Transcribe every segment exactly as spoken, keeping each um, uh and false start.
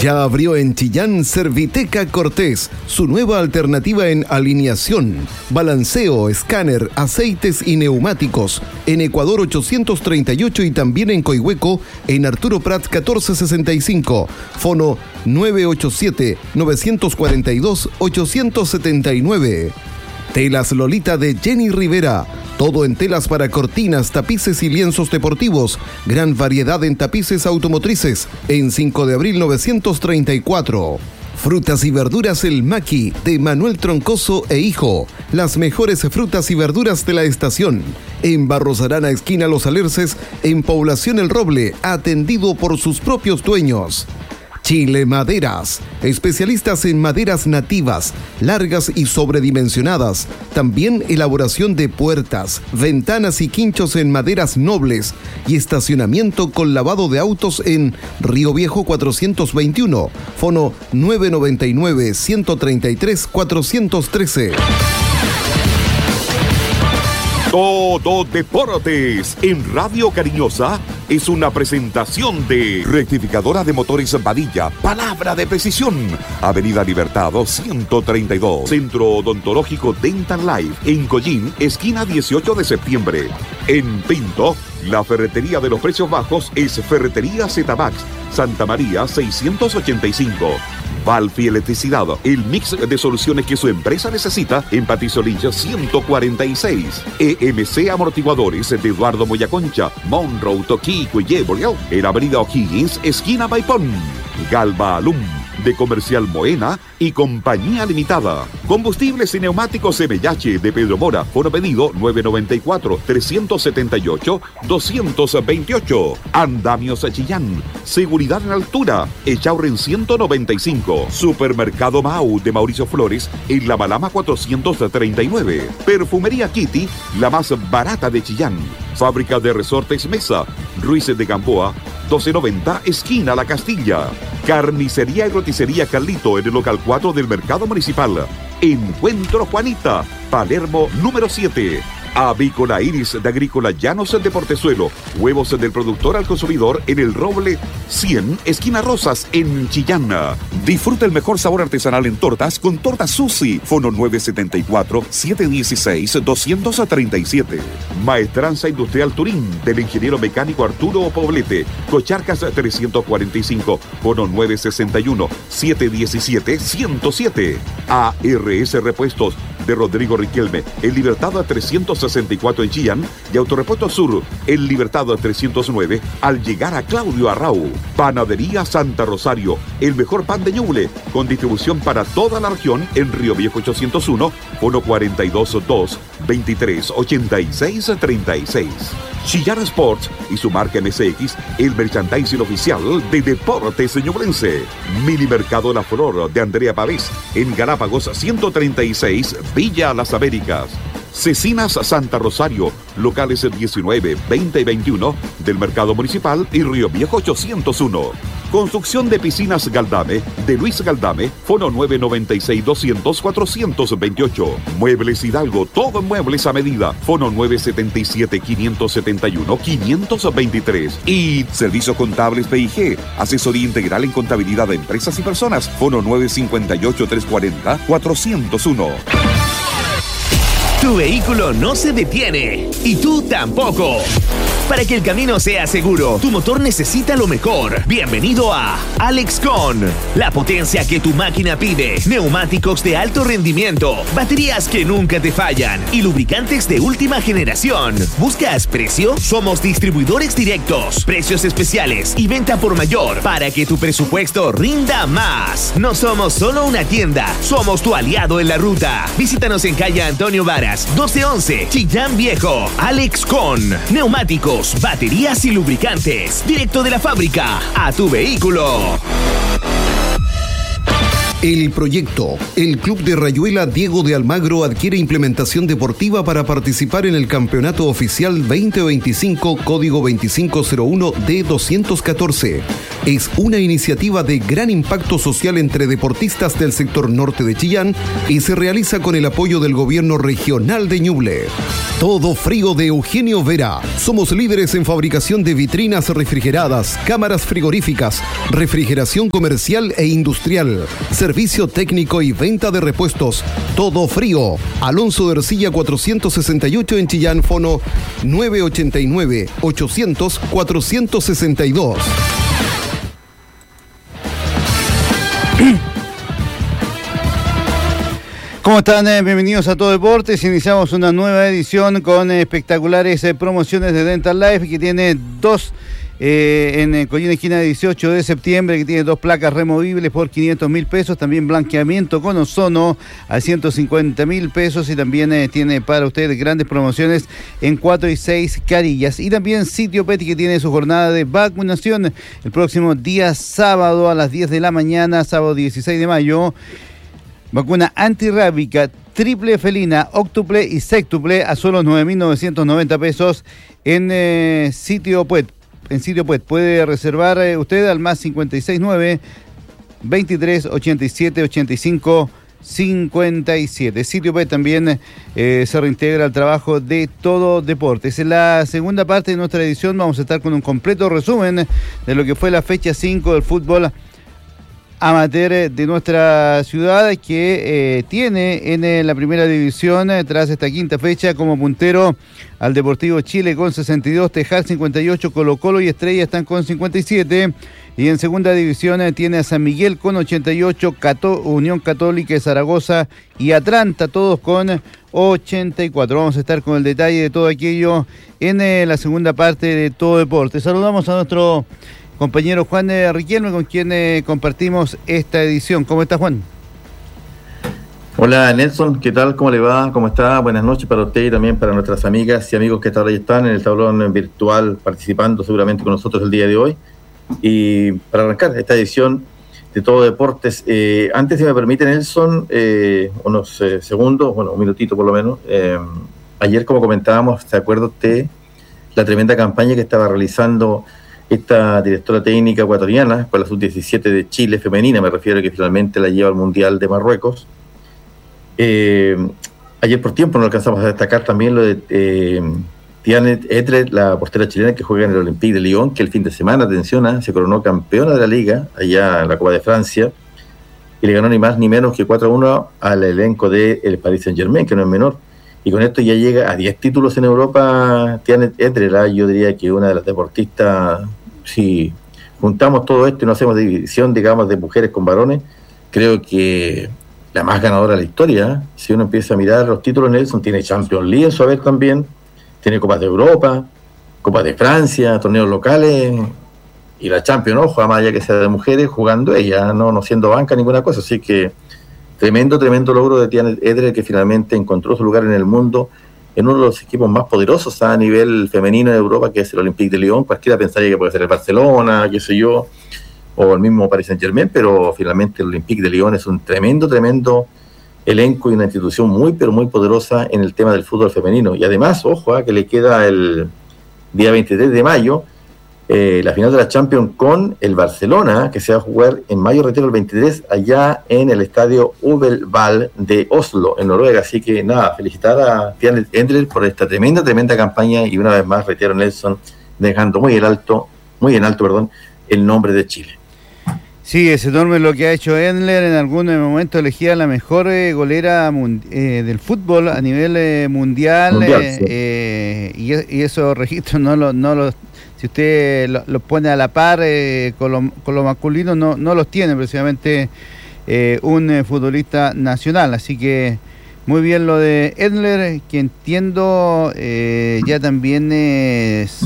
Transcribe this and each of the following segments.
Ya abrió en Chillán Serviteca Cortés, su nueva alternativa en alineación, balanceo, escáner, aceites y neumáticos. En Ecuador ochocientos treinta y ocho y también en Coihueco, en Arturo Prat catorce sesenta y cinco. Fono nueve ocho siete, nueve cuatro dos, ocho siete nueve. Telas Lolita de Jenny Rivera. Todo en telas para cortinas, tapices y lienzos deportivos. Gran variedad en tapices automotrices. En cinco de abril novecientos treinta y cuatro. Frutas y verduras El Maqui, de Manuel Troncoso e Hijo. Las mejores frutas y verduras de la estación. En Barros Arana, esquina Los Alerces, en Población El Roble, atendido por sus propios dueños. Chile Maderas, especialistas en maderas nativas, largas y sobredimensionadas. También elaboración de puertas, ventanas y quinchos en maderas nobles y estacionamiento con lavado de autos en Río Viejo cuatrocientos veintiuno, fono nueve nueve nueve, uno tres tres, cuatro uno tres. Todo Deportes en Radio Cariñosa es una presentación de Rectificadora de Motores Padilla, palabra de precisión. Avenida Libertad ciento treinta y dos, Centro Odontológico Dental Life, en Collín, esquina dieciocho de septiembre. En Pinto, la ferretería de los precios bajos es Ferretería Zetabax, Santa María seiscientos ochenta y cinco. Valfi Electricidad, el mix de soluciones que su empresa necesita en Patricio Lynch ciento cuarenta y seis. E M C Amortiguadores de Eduardo Moyaconcha, Monroe, Toquico y Yeboleo, en Avenida O'Higgins, esquina Maipón. Galva Alum, de Comercial Moena y Compañía Limitada. Combustibles y neumáticos M H de Pedro Mora. Por pedido nueve nueve cuatro, tres siete ocho, dos dos ocho. Andamios Chillán. Seguridad en altura. Echaurren ciento noventa y cinco. Supermercado Mau de Mauricio Flores en La Malama cuatrocientos treinta y nueve. Perfumería Kitty, la más barata de Chillán. Fábrica de Resortes Mesa. Ruiz de Gamboa, doce noventa, esquina La Castilla. Carnicería y roticería Carlito en el local cuatro del Mercado Municipal. Encuentro Juanita, Palermo número siete. Avícola Iris de Agrícola Llanos de Portezuelo. Huevos del productor al consumidor en el Roble cien, esquina Rosas, en Chillán. Disfruta el mejor sabor artesanal en tortas con Tortas Susi. Fono nueve siete cuatro, siete uno seis, dos tres siete. Maestranza Industrial Turín del ingeniero mecánico Arturo Poblete. Cocharcas trescientos cuarenta y cinco. Fono nueve seis uno, siete uno siete, cero siete. A R S Repuestos de Rodrigo Riquelme, en Libertad trescientos sesenta y cuatro en Chillán, y Autorepuesto Sur, en Libertad trescientos nueve, al llegar a Claudio Arrau. Panadería Santa Rosario, el mejor pan de Ñuble, con distribución para toda la región en Río Viejo ochocientos uno, uno cuarenta y dos, dos, veintitrés, ochenta y seis, treinta y seis. Chillán Sports y su marca M S X, el merchandising oficial de Deportes Ñublense. Mini Mercado La Flor de Andrea Pavés, en Galápagos ciento treinta y seis, Villa Las Américas. Cecinas Santa Rosario, locales diecinueve, veinte y veintiuno del Mercado Municipal y Río Viejo ochocientos uno. Construcción de piscinas Galdame, de Luis Galdame, fono nueve nueve seis, doscientos, cuatrocientos veintiocho. Muebles Hidalgo, todo en muebles a medida, fono nueve siete siete, cinco siete uno, cinco dos tres. Y Servicios Contables P I G, asesoría integral en contabilidad de empresas y personas, fono nueve cinco ocho, tres cuatro cero, cuatro cero uno. Tu vehículo no se detiene y tú tampoco. Para que el camino sea seguro, tu motor necesita lo mejor. Bienvenido a Alexcon, la potencia que tu máquina pide. Neumáticos de alto rendimiento, baterías que nunca te fallan y lubricantes de última generación. ¿Buscas precio? Somos distribuidores directos, precios especiales y venta por mayor para que tu presupuesto rinda más. No somos solo una tienda, somos tu aliado en la ruta. Visítanos en calle Antonio Varas, doce once, Chillán Viejo. Alexcon, neumáticos, baterías y lubricantes, directo de la fábrica a tu vehículo. El proyecto. El Club de Rayuela Diego de Almagro adquiere implementación deportiva para participar en el Campeonato Oficial veinte veinticinco, código veinticinco cero uno D doscientos catorce. es una iniciativa de gran impacto social entre deportistas del sector norte de Chillán y se realiza con el apoyo del gobierno regional de Ñuble. Todo Frío de Eugenio Vera. Somos líderes en fabricación de vitrinas refrigeradas, cámaras frigoríficas, refrigeración comercial e industrial, servicio técnico y venta de repuestos. Todo Frío. Alonso de Ercilla cuatrocientos sesenta y ocho en Chillán, fono nueve ochenta y nueve, ochocientos, cuatrocientos sesenta y dos. ¿Cómo están? Eh, bienvenidos a Todo Deportes. Iniciamos una nueva edición con eh, espectaculares eh, promociones de Dental Life, que tiene dos eh, en eh, Collina Esquina dieciocho de septiembre, que tiene dos placas removibles por quinientos mil pesos, también blanqueamiento con ozono a ciento cincuenta mil pesos, y también eh, tiene para ustedes grandes promociones en cuatro y seis carillas. Y también Sitio Pet, que tiene su jornada de vacunación el próximo día sábado a las diez de la mañana, sábado dieciséis de mayo. Vacuna antirrábica, triple felina, óctuple y séctuple a solo nueve mil novecientos noventa pesos en eh, Sitio Puet. En Sitio Puet puede reservar eh, usted al más cincuenta y seis nueve, veintitrés, ochenta y siete, ochenta y cinco, cincuenta y siete. Sitio Puet también eh, se reintegra al trabajo de Todo Deportes. En la segunda parte de nuestra edición vamos a estar con un completo resumen de lo que fue la fecha cinco del fútbol amateur de nuestra ciudad, que eh, tiene en eh, la primera división, eh, tras esta quinta fecha, como puntero al Deportivo Chile con sesenta y dos, Tejar cincuenta y ocho, Colo Colo y Estrella están con cincuenta y siete, y en segunda división eh, tiene a San Miguel con ochenta y ocho, Cató- Unión Católica de Zaragoza y Atlanta, todos con ochenta y cuatro. Vamos a estar con el detalle de todo aquello en eh, la segunda parte de Todo Deporte. Saludamos a nuestro compañero Juan eh, Riquelme, con quien eh, compartimos esta edición. ¿Cómo está, Juan? Hola, Nelson, ¿qué tal? ¿Cómo le va? ¿Cómo está? Buenas noches para usted y también para nuestras amigas y amigos que esta hora ya están en el tablón virtual participando seguramente con nosotros el día de hoy. Y para arrancar esta edición de Todo Deportes, eh, antes, si me permite, Nelson, eh, unos eh, segundos, bueno, un minutito por lo menos. Eh, ayer, como comentábamos, ¿se acuerda usted la tremenda campaña que estaba realizando esta directora técnica ecuatoriana con la sub diecisiete de Chile femenina? Me refiero a que finalmente la lleva al Mundial de Marruecos. Eh, ayer por tiempo no alcanzamos a destacar también lo de eh, Tiane Etre, la portera chilena que juega en el Olympique de Lyon, que el fin de semana, atención, se coronó campeona de la Liga allá en la Copa de Francia y le ganó ni más ni menos que cuatro a uno al elenco del Paris Saint-Germain, que no es menor. Y con esto ya llega a diez títulos en Europa. Tiane Etre, yo diría que una de las deportistas, si juntamos todo esto y no hacemos división, digamos, de mujeres con varones, creo que la más ganadora de la historia. Si uno empieza a mirar los títulos, Nelson tiene Champions League en su haber también, tiene Copas de Europa, Copas de Francia, torneos locales, y la Champions, ojo, más allá que sea de mujeres, jugando ella, no, no siendo banca, ninguna cosa. Así que tremendo, tremendo logro de Tiane Etre, que finalmente encontró su lugar en el mundo, en uno de los equipos más poderosos a nivel femenino de Europa, que es el Olympique de Lyon. Cualquiera pensaría que puede ser el Barcelona, qué sé yo, o el mismo Paris Saint-Germain, pero finalmente el Olympique de Lyon es un tremendo, tremendo elenco y una institución muy, pero muy poderosa en el tema del fútbol femenino. Y además, ojo, que le queda el día veintitrés de mayo, Eh, la final de la Champions con el Barcelona, que se va a jugar en mayo, retiro el veintitrés, allá en el estadio Ullevål de Oslo, en Noruega. Así que nada, felicitar a Tiane Etre por esta tremenda, tremenda campaña, y una vez más, reitero, Nelson, dejando muy en alto, muy en alto, perdón, el nombre de Chile. Sí, es enorme lo que ha hecho Endler. En algún momento elegida la mejor eh, golera mundi- eh, del fútbol a nivel eh, mundial, mundial eh, sí. eh, y, y esos registros no los no los si usted los lo pone a la par eh, con, lo, con lo masculino, no, no los tiene precisamente eh, un eh, futbolista nacional. Así que muy bien lo de Endler, que entiendo eh, ya también es,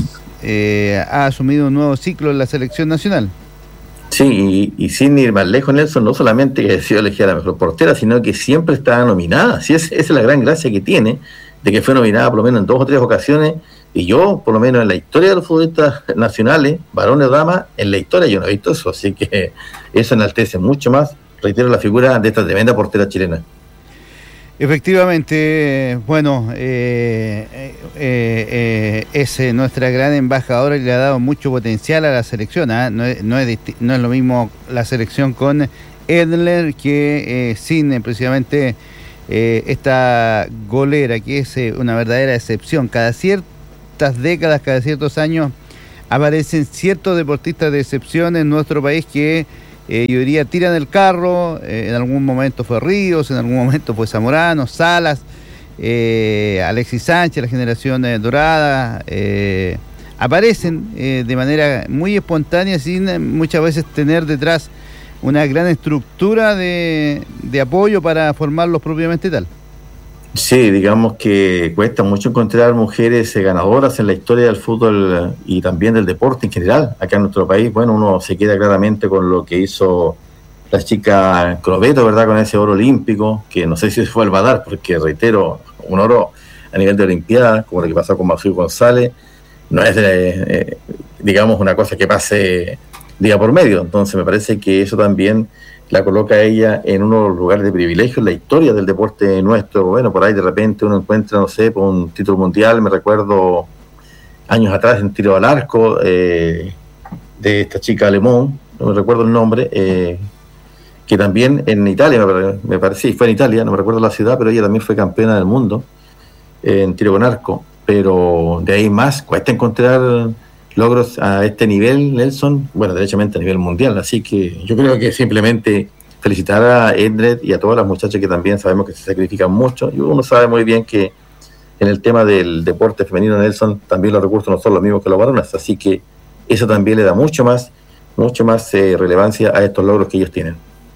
eh, ha asumido un nuevo ciclo en la selección nacional. Sí, y, y sin ir más lejos, Nelson, no solamente que ha sido elegida la mejor portera, sino que siempre está nominada. Sí, es, esa es la gran gracia que tiene, de que fue nominada por lo menos en dos o tres ocasiones. Y yo, por lo menos en la historia de los futbolistas nacionales, varones o damas, en la historia yo no he visto eso. Así que eso enaltece mucho más, reitero, la figura de esta tremenda portera chilena. Efectivamente, bueno, eh, eh, eh, es eh, nuestra gran embajadora y le ha dado mucho potencial a la selección. ¿eh? No, es, no, es disti- no es lo mismo la selección con Edler que eh, sin eh, precisamente eh, esta golera, que es eh, una verdadera excepción. Cada ciertas décadas, cada ciertos años, aparecen ciertos deportistas de excepción en nuestro país que Eh, yo diría, tiran el carro. Eh, en algún momento fue Ríos, en algún momento fue Zamorano, Salas, eh, Alexis Sánchez, la generación eh, dorada, eh, aparecen eh, de manera muy espontánea, sin eh, muchas veces tener detrás una gran estructura de, de apoyo para formarlos propiamente tal. Sí, digamos que cuesta mucho encontrar mujeres eh, ganadoras en la historia del fútbol y también del deporte en general. Acá en nuestro país, bueno, uno se queda claramente con lo que hizo la chica Crobeto, ¿verdad? Con ese oro olímpico, que no sé si se fue al Badar, porque reitero, un oro a nivel de Olimpiada, como lo que pasó con Masui González, no es, de, eh, digamos, una cosa que pase día por medio. Entonces me parece que eso también la coloca a ella en uno de los lugares de privilegio en la historia del deporte nuestro. Bueno, por ahí de repente uno encuentra, no sé, por un título mundial, me recuerdo años atrás en tiro al arco eh, de esta chica alemán, no me recuerdo el nombre, eh, que también en Italia, me, me parece, fue en Italia, no me recuerdo la ciudad, pero ella también fue campeona del mundo eh, en tiro con arco. Pero de ahí más, cuesta encontrar logros a este nivel, Nelson, bueno, derechamente a nivel mundial, así que yo creo que simplemente felicitar a Edred y a todas las muchachas que también sabemos que se sacrifican mucho, y uno sabe muy bien que en el tema del deporte femenino, Nelson, también los recursos no son los mismos que los varones, así que eso también le da mucho más, mucho más eh, relevancia a estos logros que ellos tienen.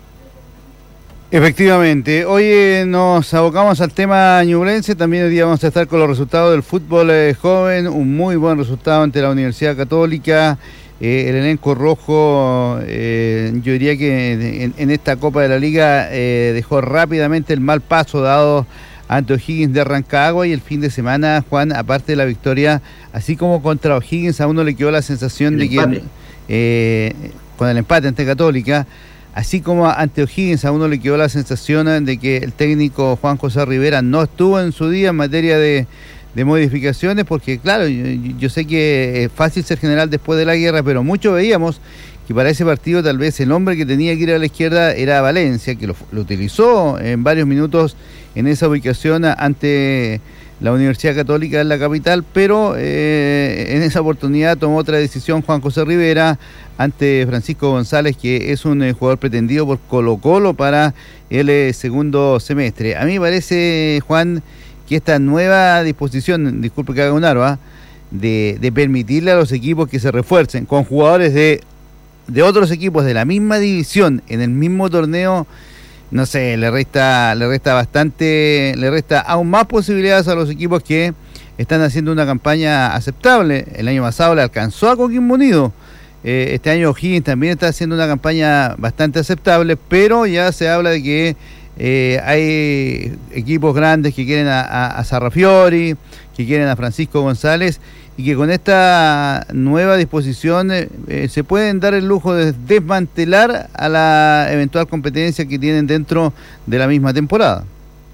Efectivamente, hoy eh, nos abocamos al tema ñublense, también hoy día vamos a estar con los resultados del fútbol eh, joven, un muy buen resultado ante la Universidad Católica, eh, el elenco rojo, eh, yo diría que en, en esta Copa de la Liga eh, dejó rápidamente el mal paso dado ante O'Higgins de Rancagua, y el fin de semana, Juan, aparte de la victoria, así como contra O'Higgins, a uno le quedó la sensación el de empate. que eh, con el empate ante Católica, así como ante O'Higgins a uno le quedó la sensación de que el técnico Juan José Rivera no estuvo en su día en materia de, de modificaciones, porque claro, yo, yo sé que es fácil ser general después de la guerra, pero mucho veíamos que para ese partido tal vez el hombre que tenía que ir a la izquierda era Valencia, que lo, lo utilizó en varios minutos en esa ubicación ante la Universidad Católica en la capital, pero eh, en esa oportunidad tomó otra decisión Juan José Rivera ante Francisco González, que es un eh, jugador pretendido por Colo Colo para el eh, segundo semestre. A mí me parece, Juan, que esta nueva disposición, disculpe que haga un arba, de, de permitirle a los equipos que se refuercen con jugadores de, de otros equipos de la misma división en el mismo torneo, no sé, le resta, le resta bastante, le resta aún más posibilidades a los equipos que están haciendo una campaña aceptable. El año pasado le alcanzó a Coquimbo Unido. Eh, este año O'Higgins también está haciendo una campaña bastante aceptable, pero ya se habla de que eh, hay equipos grandes que quieren a, a, a Sarrafiori, que quieren a Francisco González, y que con esta nueva disposición eh, eh, se pueden dar el lujo de desmantelar a la eventual competencia que tienen dentro de la misma temporada.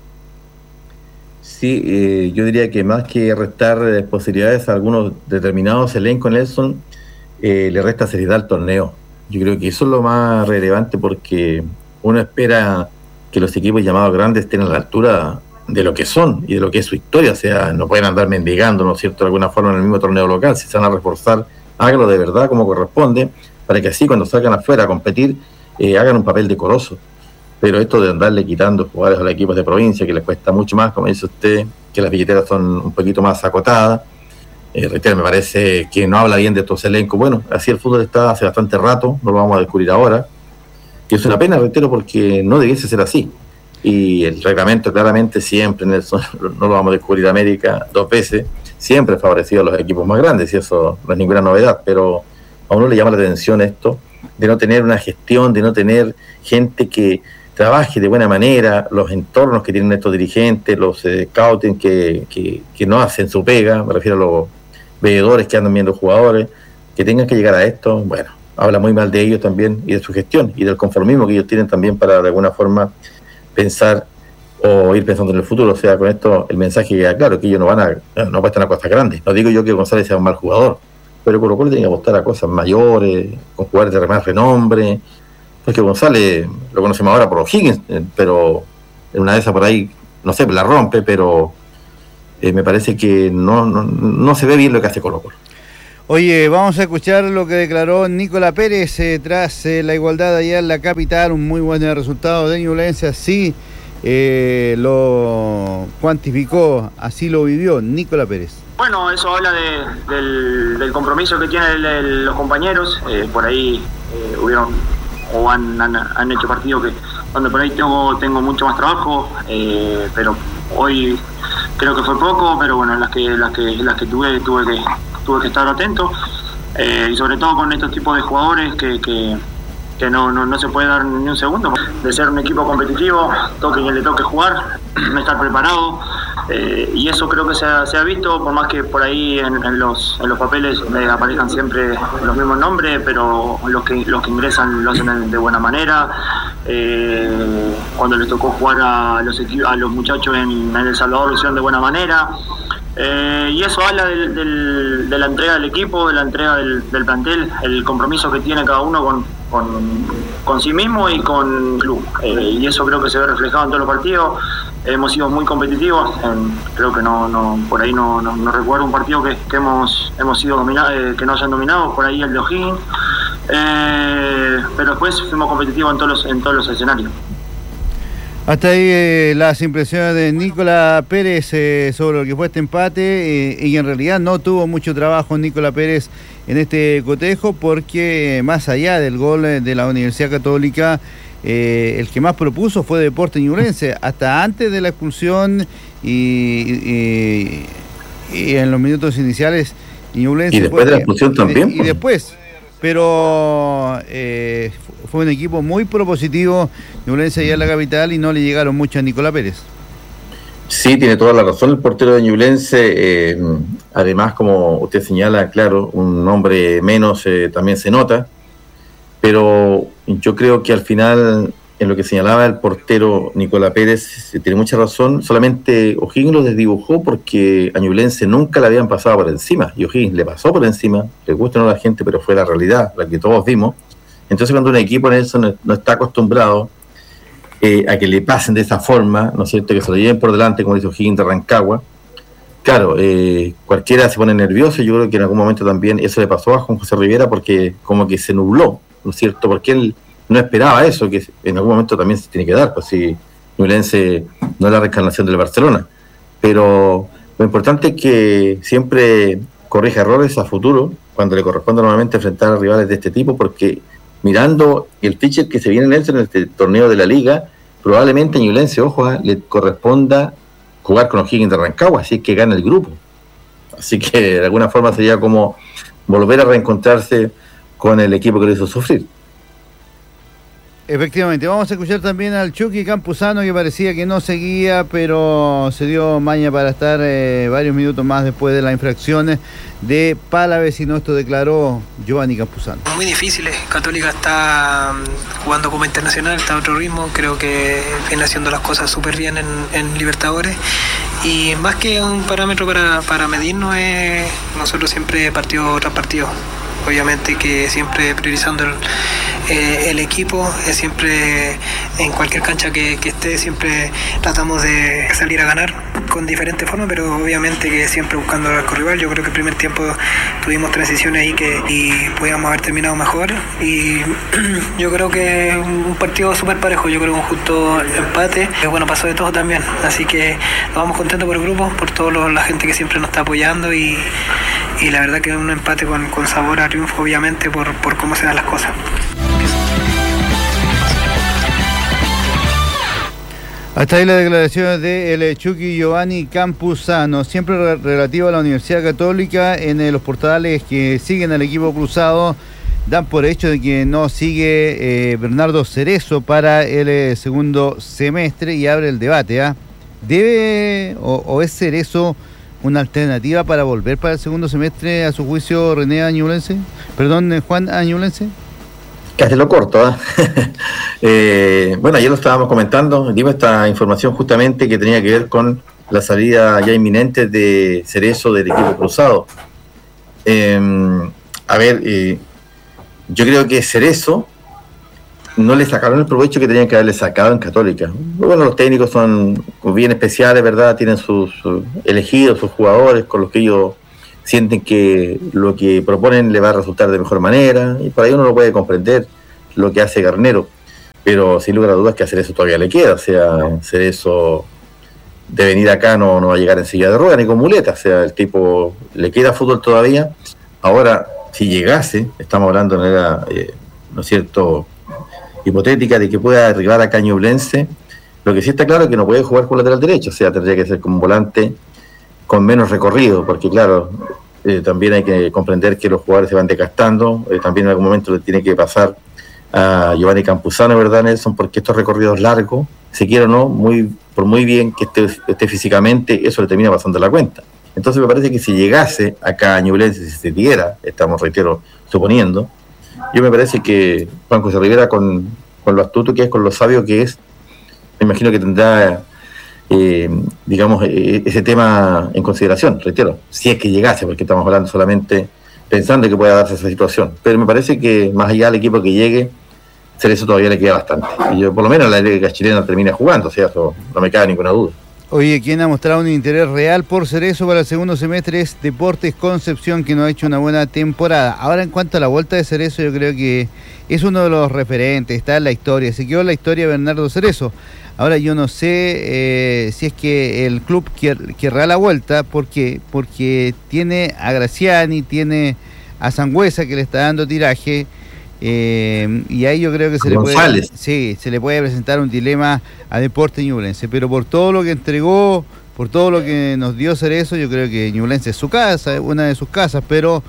Sí, eh, yo diría que más que restar eh, posibilidades a algunos determinados elencos, Nelson, eh, le resta seriedad al torneo. Yo creo que eso es lo más relevante, porque uno espera que los equipos llamados grandes estén a la altura de lo que son y de lo que es su historia, o sea, no pueden andar mendigando, ¿no es cierto?, de alguna forma en el mismo torneo local. Si se van a reforzar, háganlo de verdad como corresponde, para que así cuando salgan afuera a competir, eh, hagan un papel decoroso. Pero esto de andarle quitando jugadores a los equipos de provincia, que les cuesta mucho más, como dice usted, que las billeteras son un poquito más acotadas, eh, reitero, me parece que no habla bien de estos elencos. Bueno, así el fútbol está hace bastante rato, no lo vamos a descubrir ahora, y es una pena, reitero, porque no debiese ser así. Y el reglamento claramente siempre, Nelson, no lo vamos a descubrir América dos veces, siempre ha favorecido a los equipos más grandes, y eso no es ninguna novedad, pero a uno le llama la atención esto, de no tener una gestión, de no tener gente que trabaje de buena manera, los entornos que tienen estos dirigentes, los eh, scouting que, que, que no hacen su pega, me refiero a los veedores que andan viendo jugadores, que tengan que llegar a esto. Bueno, habla muy mal de ellos también, y de su gestión, y del conformismo que ellos tienen también para de alguna forma pensar o ir pensando en el futuro. O sea, con esto el mensaje queda claro, que ellos no van a, no apuestan a cosas grandes. No digo yo que González sea un mal jugador, pero Colo Colo tiene que apostar a cosas mayores, con jugadores de más renombre, porque González lo conocemos ahora por O'Higgins, eh, pero en una de esas por ahí, no sé, la rompe, pero eh, me parece que no, no, no se ve bien lo que hace Colo Colo. Oye, vamos a escuchar lo que declaró Nicolás Pérez eh, tras eh, la igualdad allá en la capital, un muy buen resultado de Ñublense, así eh, lo cuantificó, así lo vivió Nicolás Pérez. Bueno, eso habla de, del, del compromiso que tienen el, el, los compañeros, eh, por ahí eh, hubieron o han, han, han hecho partidos que donde por ahí tengo, tengo mucho más trabajo, eh, pero hoy creo que fue poco, pero bueno, las que las que las que tuve tuve que tuve que estar atento, eh, y sobre todo con estos tipos de jugadores que, que, que no, no, no se puede dar ni un segundo de ser un equipo competitivo, toque quien le toque jugar, estar preparado, eh, y eso creo que se ha, se ha visto, por más que por ahí en, en los en los papeles eh, aparezcan siempre los mismos nombres, pero los que los que ingresan lo hacen de buena manera. Eh, cuando les tocó jugar a los a los muchachos en, en El Salvador lo hicieron de buena manera. Eh, y eso habla del, del, de la entrega del equipo, de la entrega del, del plantel, el compromiso que tiene cada uno con, con, con sí mismo y con el club. Eh, y eso creo que se ve reflejado en todos los partidos. Hemos sido muy competitivos. En, creo que no, no por ahí no, no, no recuerdo un partido que, que hemos hemos sido dominados, eh, que no hayan dominado, por ahí el de O'Higgins. Eh, pero después fuimos competitivos en todos los, en todos los escenarios. Hasta ahí eh, las impresiones de Nicolás Pérez eh, sobre lo que fue este empate, eh, y en realidad no tuvo mucho trabajo Nicolás Pérez en este cotejo, porque eh, más allá del gol de la Universidad Católica, eh, el que más propuso fue Deportes Ñublense, hasta antes de la expulsión y, y, y en los minutos iniciales Ñublense. Y después fue, de la expulsión también. Y, y después, pero eh, fue un equipo muy propositivo Ñublense allá en la capital y no le llegaron mucho a Nicolás Pérez. Sí, tiene toda la razón el portero de Ñublense, eh, además, como usted señala, claro, un hombre menos eh, también se nota, pero yo creo que al final, en lo que señalaba el portero Nicolás Pérez, tiene mucha razón. Solamente O'Higgins lo desdibujó porque a Ñublense nunca le habían pasado por encima, y O'Higgins le pasó por encima, le gusta o no a la gente, pero fue la realidad, la que todos vimos. Entonces, cuando un equipo en eso no, no está acostumbrado eh, a que le pasen de esa forma, ¿no es cierto?, que se lo lleven por delante, como dice O'Higgins de Rancagua, claro, eh, cualquiera se pone nervioso. Yo creo que en algún momento también eso le pasó a Juan José Rivera, porque como que se nubló, ¿no es cierto?, porque él no esperaba eso, que en algún momento también se tiene que dar, pues si Ñublense no es la reencarnación del Barcelona. Pero lo importante es que siempre corrija errores a futuro, cuando le corresponde normalmente enfrentar a rivales de este tipo, porque mirando el pitcher que se viene en este torneo de la Liga, probablemente a Ñublense, ojo, ¿eh?, le corresponda jugar con O'Higgins de Rancagua, así que gana el grupo. Así que de alguna forma sería como volver a reencontrarse con el equipo que lo hizo sufrir. Efectivamente, vamos a escuchar también al Chucky Campuzano, que parecía que no seguía, pero se dio maña para estar eh, varios minutos más después de las infracciones de Palavecino. Esto declaró Giovanni Campuzano. Muy difíciles. Católica está jugando como internacional, está a otro ritmo. Creo que viene haciendo las cosas súper bien en, en Libertadores. Y más que un parámetro para, para medirnos, es nosotros siempre partido tras partido. Obviamente que siempre priorizando el, eh, el equipo, eh, siempre en cualquier cancha que, que esté, siempre tratamos de salir a ganar con diferentes formas, pero obviamente que siempre buscando al arco rival. Yo creo que el primer tiempo tuvimos transiciones ahí que y podíamos haber terminado mejor, y yo creo que un partido súper parejo, yo creo que un justo empate, que bueno, pasó de todo también, así que nos vamos contentos por el grupo, por toda la gente que siempre nos está apoyando, y, y la verdad que es un empate con, con sabor a triunfo, obviamente, por, por cómo se dan las cosas. Hasta ahí las declaraciones de el Chucky Giovanni Campuzano, siempre re- relativo a la Universidad Católica. En eh, los portales que siguen al equipo cruzado dan por hecho de que no sigue eh, Bernardo Cerezo para el eh, segundo semestre, y abre el debate. ¿eh? ¿Debe o, o es Cerezo una alternativa para volver para el segundo semestre, a su juicio, René Ñublense? Perdón, Juan Ñublense. Que hace lo corto, ¿eh? Eh, bueno, ayer lo estábamos comentando, dimos esta información justamente que tenía que ver con la salida ya inminente de Cerezo del equipo cruzado. Eh, a ver, eh, yo creo que Cerezo no le sacaron el provecho que tenían que haberle sacado en Católica. Bueno, los técnicos son bien especiales, ¿verdad? Tienen sus, sus elegidos, sus jugadores con los que ellos sienten que lo que proponen le va a resultar de mejor manera, y por ahí uno no puede comprender lo que hace Garnero, pero sin lugar a dudas que hacer eso todavía le queda. O sea, hacer eso de venir acá no, no va a llegar en silla de ruedas ni con muletas. O sea, el tipo le queda fútbol todavía. Ahora, si llegase, estamos hablando de manera, eh, ¿no es cierto?, hipotética de que pueda arribar a Ñublense, lo que sí está claro es que no puede jugar con lateral derecho. O sea, tendría que ser como un volante con menos recorrido, porque claro, eh, también hay que comprender que los jugadores se van desgastando, eh, también en algún momento le tiene que pasar a Giovanni Campuzano, ¿verdad, Nelson? Porque estos recorridos largos, si quiere o no, muy, por muy bien que esté, esté físicamente, eso le termina pasando la cuenta. Entonces me parece que si llegase acá a Ñublense, si se diera, estamos, reitero, suponiendo, yo me parece que Juan José Rivera, con, con lo astuto que es, con lo sabio que es, me imagino que tendrá Eh, digamos, eh, ese tema en consideración, reitero, si es que llegase, porque estamos hablando solamente pensando que pueda darse esa situación, pero me parece que más allá del equipo que llegue, Cerezo todavía le queda bastante, y yo por lo menos la liga chilena termina jugando, o sea, eso no me cabe ninguna duda. Oye, quien ha mostrado un interés real por Cerezo para el segundo semestre es Deportes Concepción, que no ha hecho una buena temporada. Ahora, en cuanto a la vuelta de Cerezo, yo creo que es uno de los referentes, está en la historia, se quedó en la historia de Bernardo Cerezo. Ahora yo no sé eh, si es que el club quier, querrá la vuelta. ¿Por qué? Porque tiene a Graciani, tiene a Sangüesa que le está dando tiraje, eh, y ahí yo creo que se González. le puede sí, se le puede presentar un dilema a Deportes Ñublense, pero por todo lo que entregó, por todo lo que nos dio Cerezo, yo creo que Ñublense es su casa, una de sus casas, pero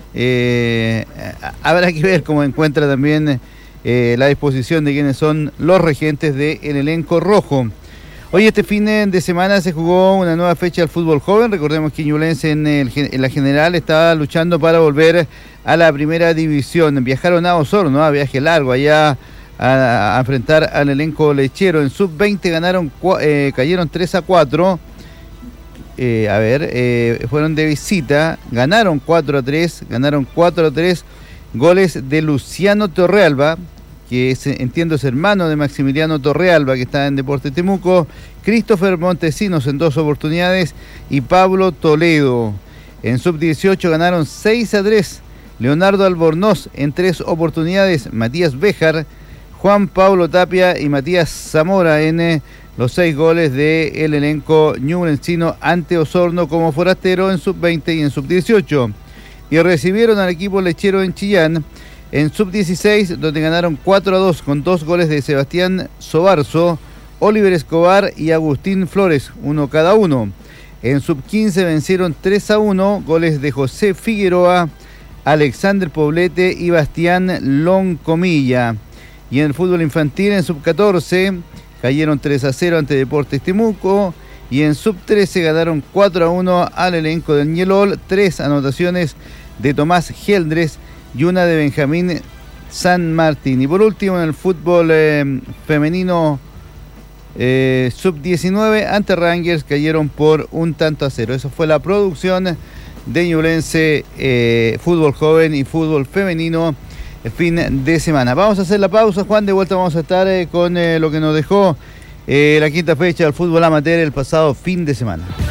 eh, habrá que ver cómo encuentra también Eh, la disposición de quienes son los regentes del elenco rojo. Hoy este fin de semana se jugó una nueva fecha del fútbol joven. Recordemos que Ñublense en, el, en la general estaba luchando para volver a la primera división. Viajaron a Osorno, a viaje largo, allá a, a enfrentar al elenco lechero. En sub veinte ganaron, eh, cayeron tres a cuatro. Eh, a ver, eh, fueron de visita, ganaron cuatro a tres, ganaron cuatro a tres. Goles de Luciano Torrealba, que es, entiendo es hermano de Maximiliano Torrealba, que está en Deportes Temuco, Christopher Montesinos en dos oportunidades y Pablo Toledo. En sub dieciocho ganaron seis a tres, Leonardo Albornoz en tres oportunidades, Matías Béjar, Juan Pablo Tapia y Matías Zamora en eh, los seis goles del elenco ñublencino ante Osorno como forastero en sub veinte y en sub dieciocho. Y recibieron al equipo lechero en Chillán en sub dieciséis, donde ganaron cuatro a dos con dos goles de Sebastián Sobarzo, Oliver Escobar y Agustín Flores, uno cada uno. En sub quince vencieron tres a uno, goles de José Figueroa, Alexander Poblete y Bastián Loncomilla. Y en el fútbol infantil en sub catorce cayeron tres a cero ante Deportes Temuco, y en sub trece ganaron cuatro a uno al elenco del Ñelol, tres anotaciones de Tomás Geldres y una de Benjamín San Martín. Y por último, en el fútbol eh, femenino eh, sub diecinueve, ante Rangers cayeron por un tanto a cero. Esa fue la producción de Ñublense, eh, fútbol joven y fútbol femenino el fin de semana. Vamos a hacer la pausa, Juan, de vuelta vamos a estar eh, con eh, lo que nos dejó eh, la quinta fecha del fútbol amateur el pasado fin de semana.